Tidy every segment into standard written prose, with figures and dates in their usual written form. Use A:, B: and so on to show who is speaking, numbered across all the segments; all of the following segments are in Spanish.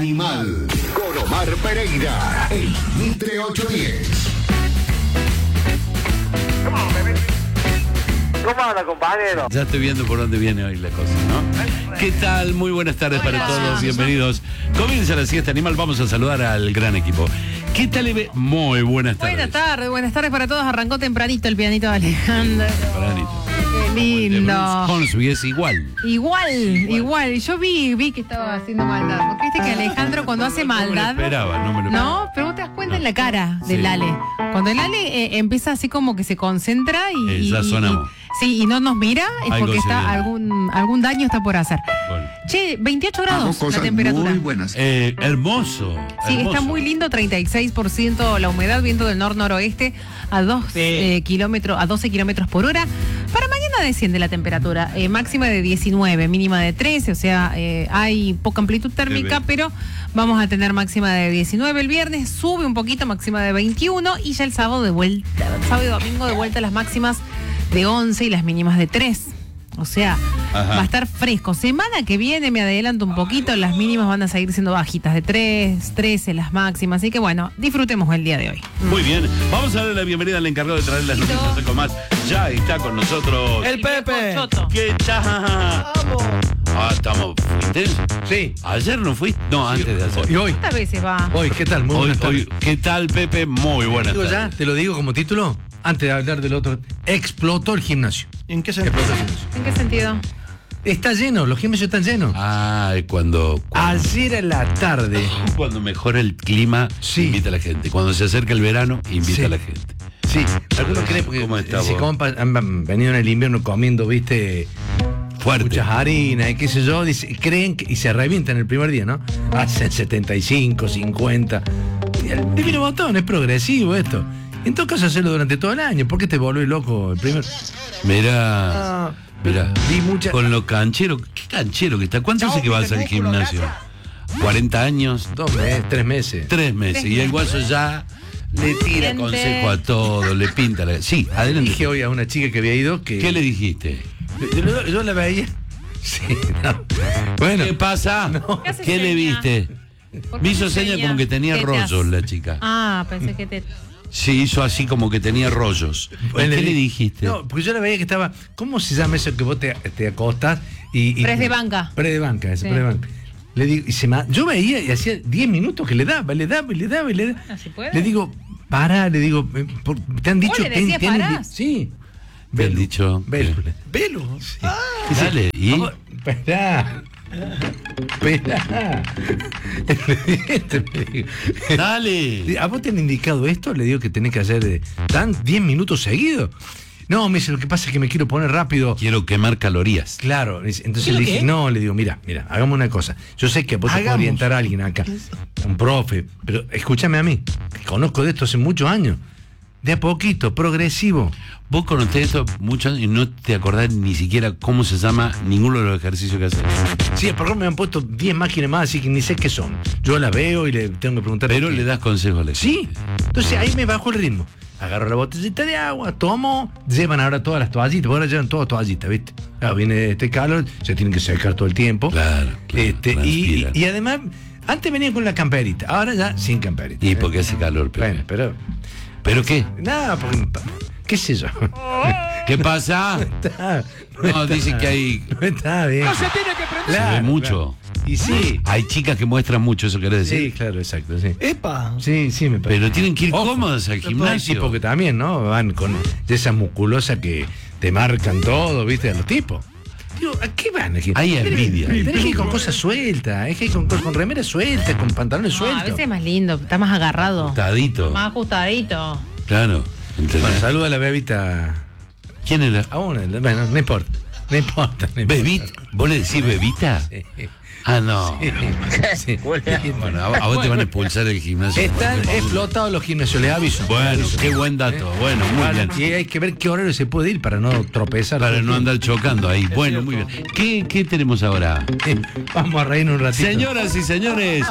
A: Animal con Omar Pereira en Mitre 810.
B: ¿Cómo anda, compañero?
C: Ya estoy viendo por dónde viene hoy la cosa, ¿no? ¿Qué tal? Muy buenas tardes para todos, bienvenidos. Comienza la siesta animal, vamos a saludar al gran equipo. ¿Qué tal, Eve? Muy buenas tardes.
D: Buenas tardes para todos. Arrancó tempranito el pianito de Alejandro.
C: Tempranito.
D: Qué lindo.
C: Hornsby es igual.
D: Igual. Yo vi que estaba haciendo maldad. Porque viste que Alejandro cuando hace maldad.
C: No me lo esperaba.
D: No, pero vos te das cuenta en la cara del Ale. Cuando el Ale empieza así como que se concentra y
C: ya sonamos.
D: Y no nos mira, es
C: Algo
D: porque está
C: se viene.
D: algún daño está por hacer.
C: Bueno.
D: Che, 28 grados la
A: Cosas
D: temperatura.
A: muy buenas.
C: Hermoso.
D: Sí,
C: hermoso.
D: está muy lindo, 36% la humedad, viento del noroeste a 12 kilómetros por hora. Para mañana desciende la temperatura, máxima de 19, mínima de 13, o sea, hay poca amplitud térmica, pero vamos a tener máxima de 19. El viernes sube un poquito, máxima de 21, y ya el sábado y domingo de vuelta las máximas de 11 y las mínimas de 3. O sea, va a estar fresco. Semana que viene, me adelanto un poquito, las mínimas van a seguir siendo bajitas, de 3, 13 las máximas. Así que bueno, disfrutemos el día de hoy.
C: Muy bien, vamos a darle la bienvenida al encargado de traer las noticias de Comás. Ya está con nosotros
E: El Pepe.
C: ¿Qué tal?
E: Vamos.
C: ¿Estamos intensos?
E: Sí.
C: ¿Ayer no fui? No, antes de ayer.
E: Y hoy.
D: ¿Cuántas veces va?
E: Hoy, ¿qué tal? Muy buenas tardes.
C: ¿Qué tal, Pepe? Muy buenas
E: Digo
C: tardes.
E: ya, te lo digo como título, antes de hablar del otro. Explotó el gimnasio.
F: ¿En qué sentido?
E: Explotó el gimnasio.
D: ¿En qué sentido?
E: Está lleno, los gimnasios están llenos.
C: Cuando
E: Ayer en la tarde.
C: mejora el clima,
E: Sí.
C: invita a la gente. Cuando se acerca el verano, invita
E: Sí.
C: a la gente.
E: Sí, algunos creen porque
C: ¿Cómo está
E: si
C: vos?
E: han venido en el invierno comiendo, viste,
C: Fuerte.
E: muchas harinas y qué sé yo, creen que, y se revientan el primer día, ¿no? Hacen 75, 50. Y el divino botón, es progresivo esto. En todo caso, hacerlo durante todo el año. ¿Por qué te volvés loco el primer?
C: Mirá,
E: Vi mucha.
C: con lo canchero. ¿Qué canchero que está? ¿Cuánto hace que vas al gimnasio? 40 años,
E: 2 meses, 3 meses.
C: 3 meses. Y el guaso ya le tira
D: Gente.
C: consejo a todo, le pinta la... Sí,
E: Le
C: adelante.
E: dije hoy a una chica que había ido que.
C: ¿Qué le dijiste?
E: Yo la veía. Sí, no. Bueno.
C: ¿Qué pasa?
D: ¿Qué hace
C: ¿Qué le
D: seña?
C: viste?
D: ¿Por qué
C: Me hizo
D: me
C: seña
D: enseña?
C: como que tenía
D: ¿Qué te
C: rollos
D: hace?
C: la chica.
D: Pensé que te...
C: Sí, hizo así como que tenía rollos. ¿Y
E: Bueno,
C: ¿Qué le dijiste?
E: No, porque yo la veía que estaba. ¿Cómo se llama eso que vos te acostás y.
D: Press de banca.
E: Press de banca, ese
D: Sí.
E: press de banca. Le digo, yo veía y hacía 10 minutos que le daba.
D: ¿Así puede?
E: Le digo, para, le digo, te han dicho
D: ¿Vos le decías pará?
E: Sí.
C: Te han dicho.
E: Velo.
F: Velo.
E: Sí.
C: Dale, ¿y?
E: Vamos, esperá.
C: Dale.
E: ¿A vos te han indicado esto? Le digo que tenés que hacer dan 10 minutos seguidos. No, me dice, lo que pasa es que me quiero poner rápido.
C: Quiero quemar calorías.
E: Claro, entonces
F: ¿Qué
E: le
F: lo
E: dije,
F: qué?
E: no, le digo, mira, hagamos una cosa. Yo sé que vos te puede
F: Hagamos.
E: orientar a alguien acá, un profe, pero escúchame a mí, que conozco de esto hace muchos años. De a poquito, progresivo.
C: Vos conocés esto muchos años y no te acordás ni siquiera cómo se llama ninguno de los ejercicios que haces.
E: Sí, por ejemplo me han puesto 10 máquinas más, así que ni sé qué son. Yo las veo y le tengo que preguntar.
C: Pero
E: qué.
C: le das consejos a la gente.
E: Sí, entonces ahí me bajo el ritmo. Agarro la botellita de agua, tomo, llevan ahora todas las toallitas, ahora llevan todas toallitas, ¿viste? Viene este calor, se tienen que secar todo el tiempo.
C: Claro,
E: y
C: transpiran.
E: además, antes venían con la camperita, ahora ya sin camperita.
C: Y porque hace calor, pero.
E: Bueno, pero.
C: ¿Pero qué?
E: Nada, porque. ¿Qué sé yo?
C: ¿Qué pasa? No, dicen que hay.
E: No está bien.
F: No se tiene que prender.
C: Se ve mucho.
E: Claro. Y sí.
C: Hay chicas que muestran mucho, eso querés
E: Sí,
C: decir.
E: claro, exacto, sí.
F: ¡Epa!
E: Sí, sí, me parece.
C: Pero tienen que ir
E: Ojo,
C: cómodas al
E: Hay
C: gimnasio.
E: tipos que también, ¿no? Van con de esas musculosas que te marcan todo, ¿viste? A los tipos. Digo, ¿a qué van aquí?
C: Hay envidia.
E: Tenés que ir con cosas sueltas, es que ir con remeras sueltas, con pantalones
D: No, a
E: sueltos.
D: veces es más lindo, está más agarrado.
C: Tadito.
D: Más ajustadito.
C: Claro. ¿Entendés?
E: Bueno, saluda a la bebita.
C: ¿Quién era?
E: A una, bueno, no importa. No importa.
C: ¿Bebita? ¿Vos le decís bebita?
E: Sí.
C: Ah, no.
E: Sí.
C: Bueno, a vos te van a expulsar del gimnasio.
E: Están explotados los gimnasios, les aviso.
C: Bueno, qué buen dato. Bueno, muy bien.
E: Y hay que ver qué horario se puede ir para no tropezar.
C: Para no andar chocando ahí. Bueno, muy bien. ¿Qué tenemos ahora?
E: Vamos a reírnos un ratito.
C: Señoras y señores,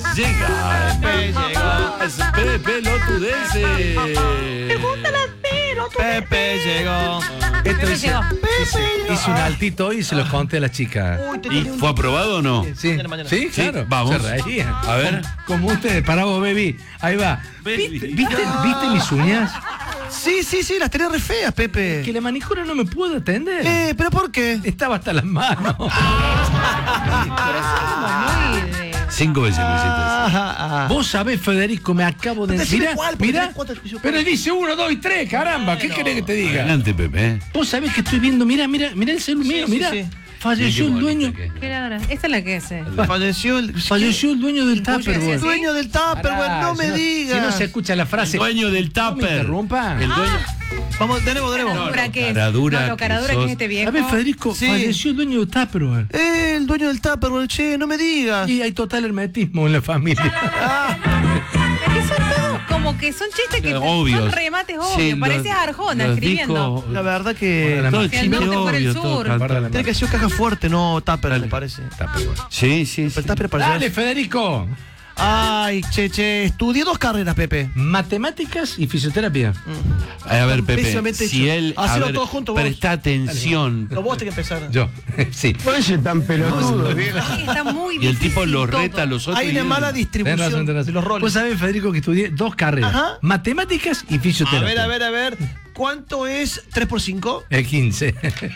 C: llega Pepe Lotudense.
D: ¡Me gusta la cero!
F: Pepe llegó.
E: Esto
D: llegó.
E: hice un altito hoy y se los conté a las chicas.
C: ¿Y fue aprobado o no?
E: Sí, sí, claro.
C: vamos.
E: Se reían.
C: A ver.
E: Como ustedes, para vos, baby. Ahí va. ¿Viste mis uñas?
F: Sí, las tenés re feas, Pepe.
E: Que la manicura no me pudo atender.
F: ¿Pero por qué?
E: Estaba hasta las manos.
D: Pero son como muy de...
C: 5 veces lo hiciste.
E: Vos sabés, Federico, me acabo de...
F: Decime
E: Mirá,
F: cuál, porque
E: mirá.
F: tenés cuatro episodios.
E: Pero él dice 1, 2 y 3, caramba. ¿Qué querés que te diga?
C: Adelante, Pepe.
E: Vos sabés que estoy viendo, mirá el celular mío, mirá.
F: sí.
E: Falleció el dueño.
D: ¿Qué era? Esta es la que es.
F: Falleció el
E: Dueño del Tupperware.
D: ¿Sí?
F: el dueño del Tupperware, no me digas.
E: Si no se escucha la frase.
C: El dueño del
E: No me
C: tupper.
E: interrumpa.
C: El dueño.
F: Vamos, tenemos.
D: Caradura que es.
C: caradura
D: No, lo
C: que
D: caradura que
C: sos.
D: es este viejo.
E: A ver, Federico,
F: Sí.
E: falleció el dueño del Tupperware.
F: El dueño del Tupperware, che, no me digas.
E: Y hay total hermetismo en la familia.
D: Es que son todos como que son chistes que
C: Obvios.
D: son remates obvios.
C: Sí,
D: Pareces Arjona
C: los
D: escribiendo.
C: dijo-
F: La verdad que
C: Todo
D: Hacia el
C: chiste
D: norte por el
C: obvio,
D: sur.
C: todo cantado.
F: tiene que ser caja fuerte, no Tupper, me parece.
E: Tupperware.
C: Sí, sí.
F: El Tupper para
E: Dale, Federico.
F: Ay, che, estudié 2 carreras, Pepe.
E: Matemáticas y fisioterapia.
C: A ver, Pepe,
F: Pésimamente
C: si
F: hecho.
C: él
F: Hacelo todo junto, vos.
C: presta atención
F: No, vos tenés que empezar.
E: Yo, sí.
D: Sí, está muy
C: y el tipo
D: difícil
C: los
D: todo.
C: reta a los otros.
F: Hay
C: y
F: una
C: él-
F: mala distribución
E: Tenés razón.
F: de los roles.
E: Vos sabés, Federico, que estudié 2 carreras.
F: Ajá.
E: Matemáticas y fisioterapia.
F: A ver. ¿Cuánto es 3 por 5?
E: Es 15.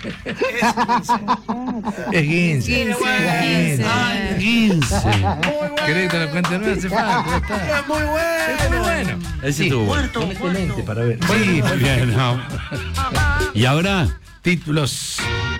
E: Es 15.
D: 15.
C: Ay, 15.
E: ¿Querés que te lo cuente? No hace falta. ya está.
F: Es muy bueno.
E: Es muy bueno.
C: Ese estuvo bueno.
E: Ponete lente para ver.
C: Sí, bien, no. Y ahora,
E: Títulos.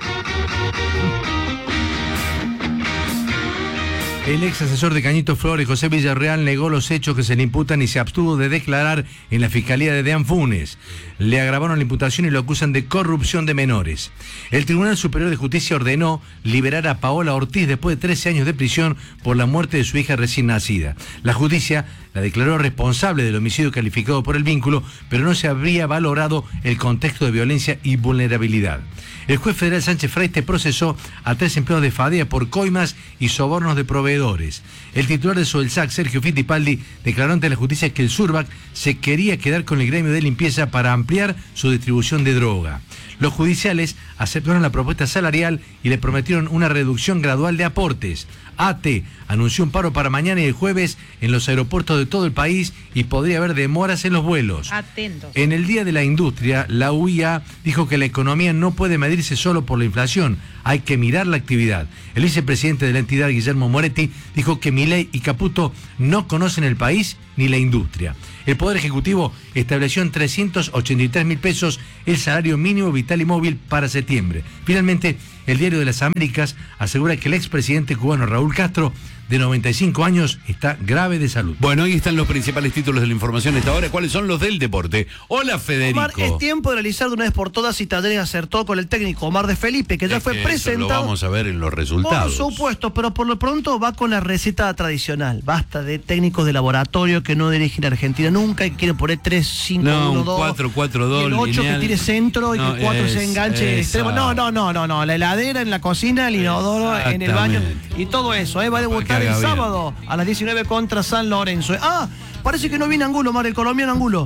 E: El ex asesor de Cañito Flores, José Villarreal, negó los hechos que se le imputan y se abstuvo de declarar en la Fiscalía de Deán Funes. Le agravaron la imputación y lo acusan de corrupción de menores. El Tribunal Superior de Justicia ordenó liberar a Paola Ortiz después de 13 años de prisión por la muerte de su hija recién nacida. La justicia la declaró responsable del homicidio calificado por el vínculo, pero no se habría valorado el contexto de violencia y vulnerabilidad. El juez federal Sánchez Fraiste procesó a 3 empleados de FADEA por coimas y sobornos de proveedores. El titular de Soelsac, Sergio Fittipaldi, declaró ante la justicia que el Surbac se quería quedar con el gremio de limpieza para ampliar su distribución de droga. Los judiciales aceptaron la propuesta salarial y le prometieron una reducción gradual de aportes. AT anunció un paro para mañana y el jueves en los aeropuertos de todo el país y podría haber demoras en los vuelos.
D: Atentos.
E: En el Día de la Industria, la UIA dijo que la economía no puede medirse solo por la inflación, hay que mirar la actividad. El vicepresidente de la entidad, Guillermo Moretti, dijo que Milei y Caputo no conocen el país ni la industria. El Poder Ejecutivo estableció en 383.000 pesos el salario mínimo vital y móvil para septiembre. Finalmente, el Diario de las Américas asegura que el expresidente cubano Raúl Castro, de 95 años, está grave de salud.
C: bueno, ahí están los principales títulos de la información esta hora. ¿Cuáles son los del deporte? Hola, Federico.
F: Omar, es tiempo de realizar de una vez por todas si Talleres acertó con el técnico Omar de Felipe, que ya
C: Es
F: fue
C: que eso
F: presentado.
C: lo vamos a ver en los
F: Por
C: resultados.
F: supuesto, pero por lo pronto va con la receta tradicional. Basta de técnicos de laboratorio que no dirigen a Argentina nunca y que quieren poner 3-5-1-2.
C: No, un 4-4-2
F: Y el 8 que
C: lineal.
F: tire centro y
C: No,
F: que el 4 se enganche
C: esa.
F: extremo. No. La heladera en la cocina, el inodoro en el baño
C: Exactamente.
F: y todo eso. Va a
C: Para
F: debutar
C: que
F: el
C: haga bien.
F: sábado a las 19 contra San Lorenzo. Parece que no viene Angulo, Mar, el colombiano Angulo.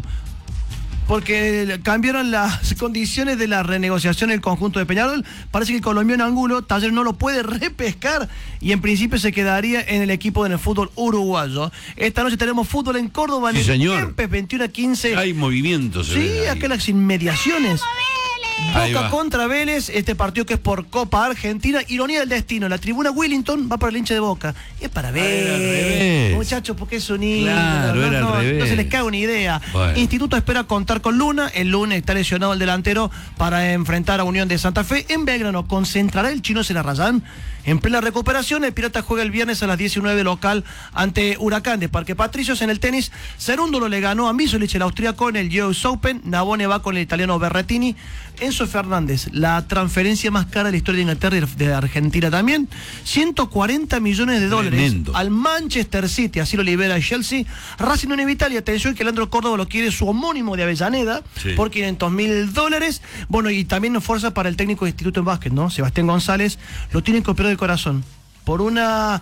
F: Porque cambiaron las condiciones de la renegociación del conjunto de Peñarol. Parece que el colombiano Angulo, Taller no lo puede repescar y en principio se quedaría en el equipo del fútbol uruguayo. Esta noche tenemos fútbol en Córdoba,
C: Sí,
F: en el
C: señor.
F: Kempes, 21-15.
C: Hay movimientos.
F: Sí, acá en las inmediaciones.
C: Ahí
F: Boca
C: va.
F: contra Vélez, este partido que es por Copa Argentina. Ironía del destino, la tribuna Wellington va para el hincha de Boca. Y es para
C: era al
F: Vélez.
C: revés.
F: Muchachos, porque es un ídolo.
C: Claro, era al revés.
F: No se les cae una idea.
C: Bueno.
F: Instituto espera contar con Luna. El lunes está lesionado el delantero para enfrentar a Unión de Santa Fe. En Belgrano concentrará el chino Celarrayán. En plena recuperación, el Pirata juega el viernes a las 19 local ante Huracán de Parque Patricios. En el tenis, Cerúndolo le ganó a Misulich el austríaco en el US Open. Navone va con el italiano Berrettini. Enzo Fernández, la transferencia más cara de la historia de Inglaterra y de Argentina también. 140 millones de dólares
C: Tremendo.
F: al Manchester City, así lo libera el Chelsea. Racing no evita, y atención que Leandro Córdoba lo quiere su homónimo de Avellaneda
C: Sí.
F: por $500.000. Bueno, y también nos fuerza para el técnico de Instituto en Básquet, ¿no? Sebastián González, lo tienen que operar del corazón por una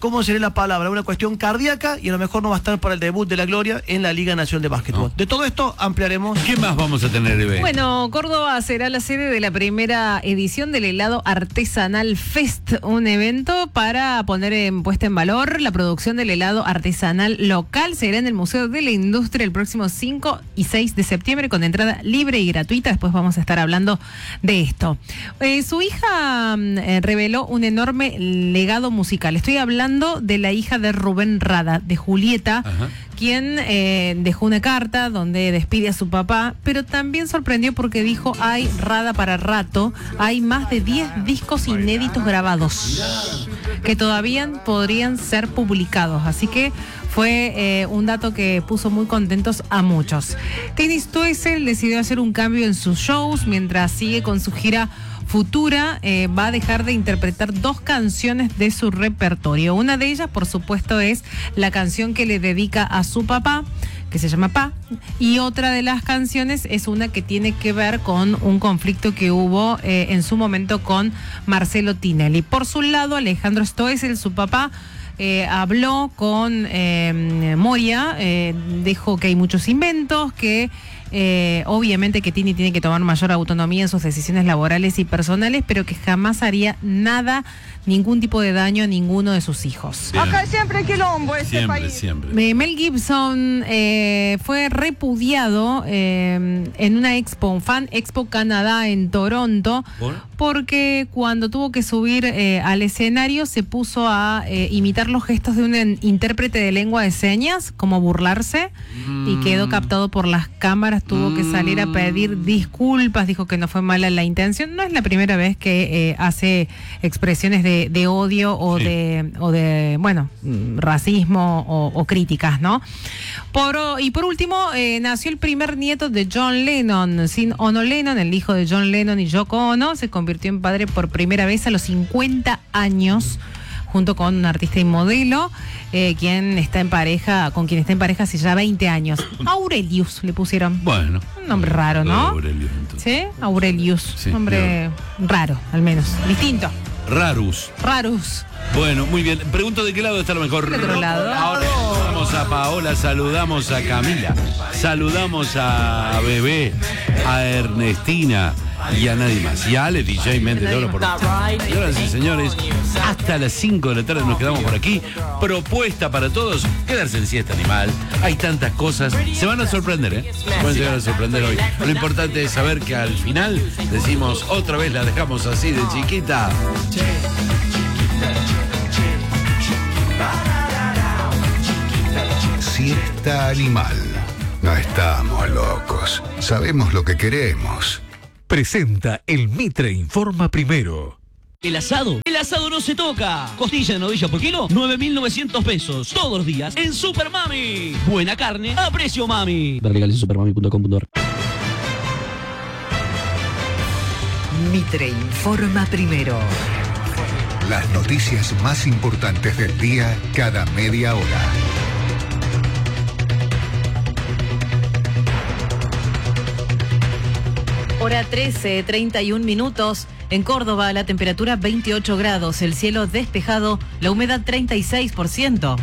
F: cómo sería la palabra, una cuestión cardíaca, y a lo mejor no va a estar para el debut de la gloria en la Liga Nacional de Básquetbol.
C: No.
F: De todo esto ampliaremos.
C: ¿Qué más vamos a tener, Eve?
D: Bueno, Córdoba será la sede de la primera edición del helado artesanal Fest, un evento para poner en puesta en valor la producción del helado artesanal local. Será en el Museo de la Industria el próximo 5 y 6 de septiembre con entrada libre y gratuita. Después vamos a estar hablando de esto. Su hija reveló un enorme legado musical. Estoy hablando de la hija de Rubén Rada, de Julieta.
C: Ajá.
D: Quien dejó una carta donde despide a su papá, pero también sorprendió porque dijo: hay Rada para rato, hay más de 10 discos inéditos grabados que todavía podrían ser publicados, así que fue un dato que puso muy contentos a muchos. Tini Stoessel decidió hacer un cambio en sus shows mientras sigue con su gira futura. Va a dejar de interpretar 2 canciones de su repertorio. Una de ellas, por supuesto, es la canción que le dedica a su papá, que se llama Pa, y otra de las canciones es una que tiene que ver con un conflicto que hubo en su momento con Marcelo Tinelli. Por su lado, Alejandro Stoessel, su papá, habló con Moria, dijo que hay muchos inventos, que obviamente que Tini tiene que tomar mayor autonomía en sus decisiones laborales y personales, pero que jamás haría nada, ningún tipo de daño a ninguno de sus hijos.
C: Bien.
B: Acá siempre hay quilombo, país.
C: Siempre.
D: Mel Gibson fue repudiado en una expo, un Fan Expo Canadá en Toronto, porque cuando tuvo que subir al escenario se puso a imitar los gestos de un intérprete de lengua de señas, como burlarse, y quedó captado por las cámaras, tuvo que salir a pedir disculpas, dijo que no fue mala la intención. No es la primera vez que hace expresiones de odio o
C: sí.
D: de bueno, racismo o críticas, ¿no? Y por último, nació el primer nieto de John Lennon, Sean Ono Lennon, el hijo de John Lennon y Yoko Ono. Se convirtió en padre por primera vez a los 50 años, junto con un artista y modelo, con quien está en pareja hace ya 20 años. Aurelius le pusieron.
C: Bueno.
D: Un nombre raro, ¿no?
C: Aurelius, entonces.
D: ¿Sí? Aurelius.
C: Sí,
D: nombre raro, al menos. Distinto.
C: Rarus. Bueno, muy bien. Pregunto de qué lado está lo mejor.
D: Del otro lado.
C: Ahora saludamos a Paola, saludamos a Camila, saludamos a Bebé, a Ernestina y a nadie más. Y a Ale, DJ Méndez de Oro por Señoras y señores, hasta las 5 de la tarde nos quedamos por aquí. Propuesta para todos, quedarse en siesta animal. Hay tantas cosas, se van a sorprender, ¿eh? Se van a llegar a sorprender hoy. Lo importante es saber que al final decimos otra vez, la dejamos así de chiquita.
A: Siesta animal. No estamos locos. Sabemos lo que queremos.
G: Presenta el Mitre Informa Primero.
H: El asado no se toca. Costilla de novilla por kilo, 9.900 pesos. Todos los días en Super Mami. Buena carne a precio mami. Ver legales en supermami.com.ar.
I: Mitre Informa Primero.
A: Las noticias más importantes del día cada media hora.
J: Hora 13, 31 minutos. En Córdoba la temperatura 28 grados, el cielo despejado, la humedad 36%.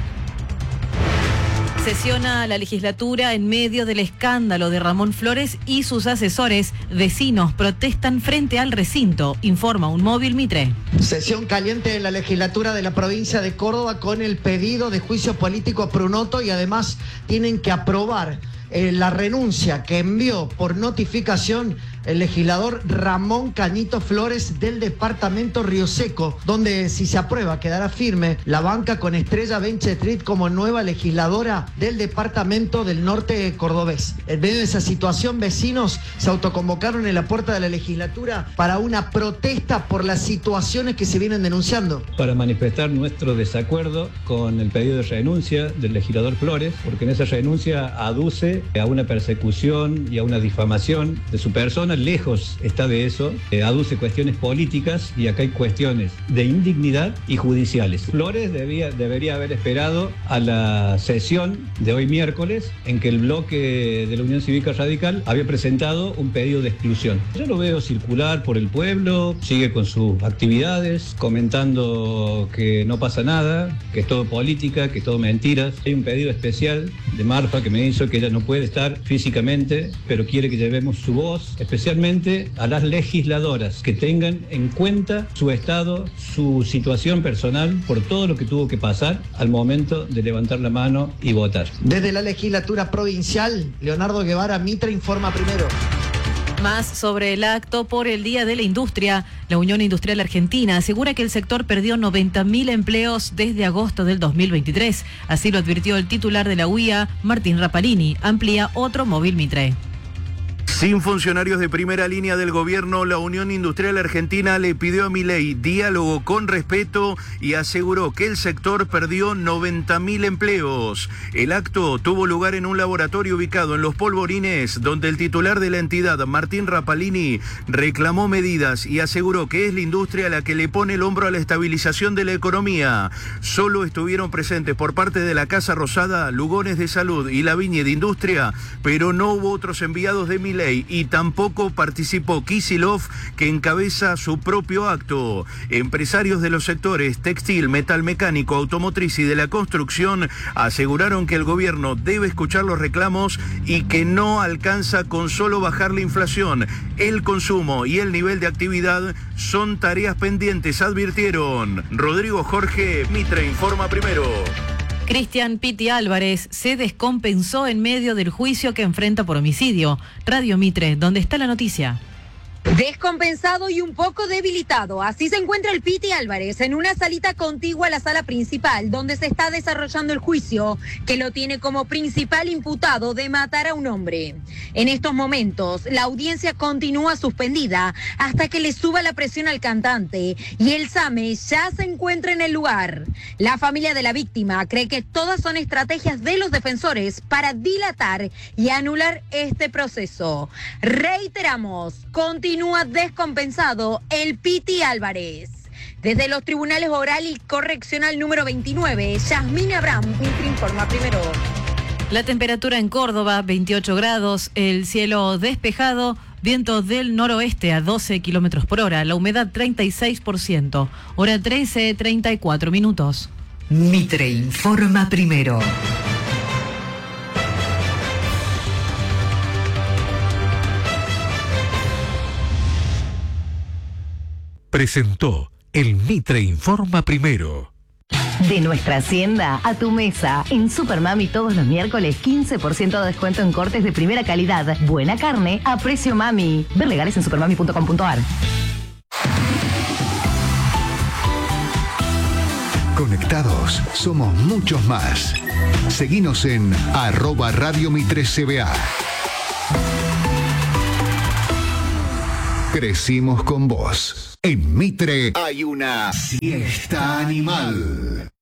J: Sesiona la legislatura en medio del escándalo de Ramón Flores y sus asesores. Vecinos protestan frente al recinto, informa un móvil Mitre.
K: Sesión caliente en la legislatura de la provincia de Córdoba con el pedido de juicio político a Prunoto y además tienen que aprobar la renuncia que envió por notificación el legislador Ramón Cañito Flores del departamento Río Seco, donde si se aprueba quedará firme la banca con Estrella Benchestrit como nueva legisladora del departamento del norte cordobés. En medio de esa situación, vecinos se autoconvocaron en la puerta de la legislatura para una protesta por las situaciones que se vienen denunciando.
L: Para manifestar nuestro desacuerdo con el pedido de renuncia del legislador Flores, porque en esa renuncia aduce a una persecución y a una difamación de su persona persona lejos está de eso, aduce cuestiones políticas y acá hay cuestiones de indignidad y judiciales. Flores debería haber esperado a la sesión de hoy miércoles en que el bloque de la Unión Cívica Radical había presentado un pedido de exclusión. Yo lo veo circular por el pueblo, sigue con sus actividades, comentando que no pasa nada, que es todo política, que es todo mentiras. Hay un pedido especial de Marfa que me hizo que ella no puede estar físicamente, pero quiere que llevemos su voz, especialmente a las legisladoras, que tengan en cuenta su estado, su situación personal, por todo lo que tuvo que pasar al momento de levantar la mano y votar.
K: Desde la legislatura provincial, Leonardo Guevara, Mitre informa primero.
J: Más sobre el acto por el Día de la Industria. La Unión Industrial Argentina asegura que el sector perdió 90.000 empleos desde agosto del 2023. Así lo advirtió el titular de la UIA, Martín Rapalini. Amplía otro móvil Mitre.
M: Sin funcionarios de primera línea del gobierno, la Unión Industrial Argentina le pidió a Milei diálogo con respeto y aseguró que el sector perdió 90.000 empleos. El acto tuvo lugar en un laboratorio ubicado en Los Polvorines, donde el titular de la entidad, Martín Rapalini, reclamó medidas y aseguró que es la industria la que le pone el hombro a la estabilización de la economía. Solo estuvieron presentes por parte de la Casa Rosada, Lugones de Salud y la Viñe de Industria, pero no hubo otros enviados de Milei y tampoco participó Kicillof, que encabeza su propio acto. Empresarios de los sectores textil, metal mecánico, automotriz y de la construcción aseguraron que el gobierno debe escuchar los reclamos y que no alcanza con solo bajar la inflación. El consumo y el nivel de actividad son tareas pendientes, advirtieron. Rodrigo Jorge, Mitre informa primero.
J: Cristian Piti Álvarez se descompensó en medio del juicio que enfrenta por homicidio. Radio Mitre, ¿dónde está la noticia?
N: Descompensado y un poco debilitado, así se encuentra el Piti Álvarez en una salita contigua a la sala principal, donde se está desarrollando el juicio que lo tiene como principal imputado de matar a un hombre. En estos momentos, la audiencia continúa suspendida hasta que le suba la presión al cantante y el SAME ya se encuentra en el lugar. La familia de la víctima cree que todas son estrategias de los defensores para dilatar y anular este proceso. Reiteramos, continúa descompensado el Piti Álvarez. Desde los tribunales oral y correccional número 29, Yasmín Abraham, Mitre informa primero.
J: La temperatura en Córdoba, 28 grados, el cielo despejado, viento del noroeste a 12 kilómetros por hora, la humedad 36%, hora 13:34 minutos.
I: Mitre informa primero.
G: Presentó el Mitre informa primero.
O: De nuestra hacienda a tu mesa. En Supermami todos los miércoles 15% de descuento en cortes de primera calidad. Buena carne a precio mami. Ver legales en supermami.com.ar.
A: Conectados somos muchos más. Seguinos en @Radio Mitre CBA. Crecimos con vos. En Mitre hay una siesta animal.